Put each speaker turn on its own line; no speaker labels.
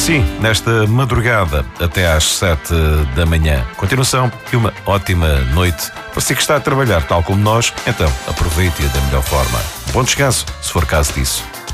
assim, nesta madrugada até às 7 da manhã. Continuação e uma ótima noite. Para si que está a trabalhar tal como nós, então aproveite-a da melhor forma. Bom descanso, se for caso disso.